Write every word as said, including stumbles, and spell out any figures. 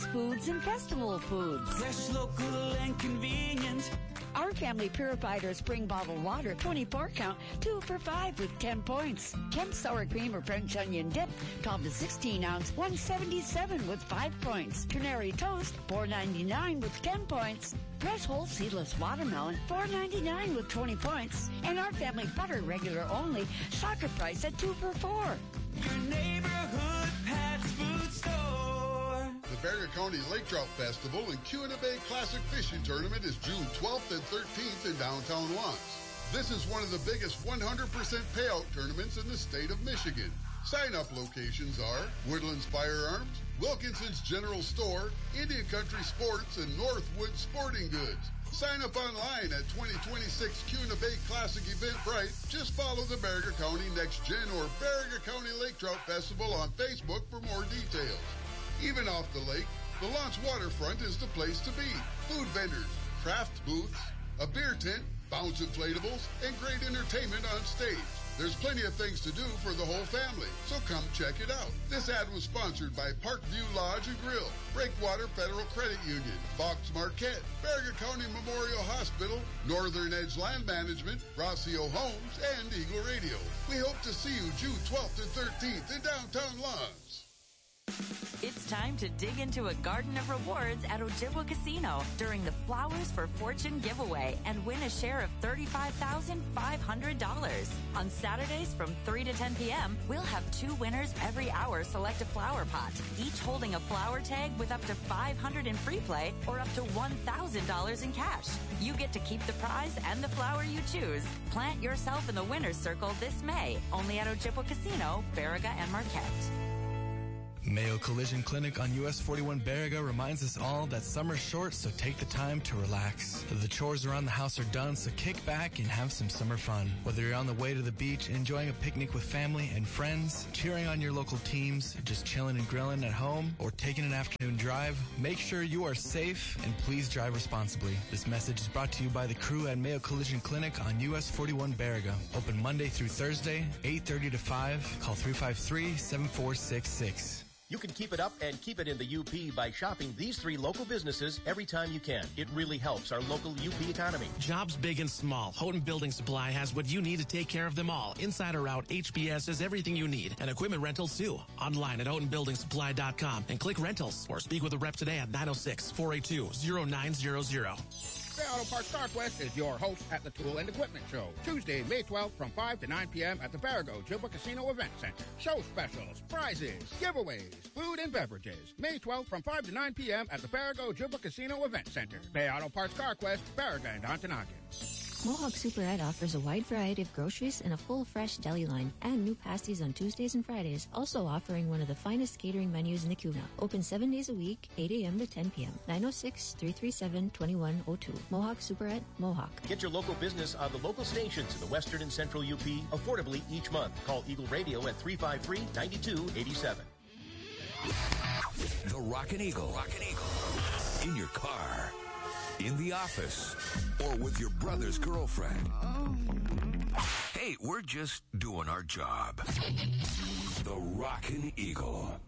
foods and festival foods. Fresh, local, and convenient. Our family purified spring bottled water, twenty-four count, two for five with ten points. Kemp sour cream or French onion dip, twelve to sixteen ounce, one seventy-seven with five points. Canary toast, four ninety-nine with ten points. Fresh whole seedless watermelon, four ninety-nine with twenty points. And our family butter regular only, shocker price at two for four. Your neighborhood Pat's Food Store. The Bexar County Lake Trout Festival and Kuna Bay Classic Fishing Tournament is June twelfth and thirteenth in downtown Lawrence. This is one of the biggest one hundred percent payout tournaments in the state of Michigan. Sign-up locations are Woodlands Firearms, Wilkinson's General Store, Indian Country Sports, and Northwood Sporting Goods. Sign up online at twenty twenty-six Kuna Bay Classic Eventbrite. Just follow the Bexar County Next Gen or Bexar County Lake Trout Festival on Facebook for more details. Even off the lake, the Lawrence waterfront is the place to be. Food vendors, craft booths, a beer tent, bounce inflatables, and great entertainment on stage. There's plenty of things to do for the whole family, so come check it out. This ad was sponsored by Parkview Lodge and Grill, Breakwater Federal Credit Union, Fox Marquette, Bexar County Memorial Hospital, Northern Edge Land Management, Rossio Homes, and Eagle Radio. We hope to see you June twelfth and thirteenth in downtown Lawrence. It's time to dig into a garden of rewards at Ojibwa Casino during the Flowers for Fortune giveaway and win a share of thirty-five thousand five hundred dollars. On Saturdays from three to ten p.m., we'll have two winners every hour select a flower pot, each holding a flower tag with up to five hundred dollars in free play or up to one thousand dollars in cash. You get to keep the prize and the flower you choose. Plant yourself in the winner's circle this May, only at Ojibwa Casino, Baraga, and Marquette. Mayo Collision Clinic on U S forty-one Baraga reminds us all that summer's short, so take the time to relax. The chores around the house are done, so kick back and have some summer fun. Whether you're on the way to the beach, enjoying a picnic with family and friends, cheering on your local teams, just chilling and grilling at home, or taking an afternoon drive, make sure you are safe and please drive responsibly. This message is brought to you by the crew at Mayo Collision Clinic on U S forty-one Baraga. Open Monday through Thursday, eight thirty to five. Call three five three, seven four six six. You can keep it up and keep it in the U P by shopping these three local businesses every time you can. It really helps our local U P economy. Jobs big and small. Houghton Building Supply has what you need to take care of them all. Inside or out, H B S has everything you need. And equipment rentals too. Online at houghton building supply dot com and click rentals or speak with a rep today at nine oh six, four eight two, oh nine hundred. Bay Auto Parts Northwest is your host at the Tool and Equipment Show. Tuesday, May twelfth from five to nine p.m. at the Baraga Ojibwa Casino Event Center. Show specials, prizes, giveaways, food and beverages. May twelfth from five to nine p.m. at the Baraga Ojibwa Casino Event Center. Bay Auto Parts CarQuest, Baraga and Ontonagon. Mohawk Superette offers a wide variety of groceries and a full fresh deli line and new pasties on Tuesdays and Fridays, also offering one of the finest catering menus in the Kuna. Open seven days a week, eight a.m. to ten p.m. nine oh six, three three seven, two one oh two. Mohawk Superette, Mohawk. Get your local business on the local stations in the western and central U P affordably each month. Call Eagle Radio at three five three, nine two eight seven. The Rockin' Eagle. Rockin' Eagle. In your car, in the office, or with your brother's girlfriend. Hey, we're just doing our job. The Rockin' Eagle.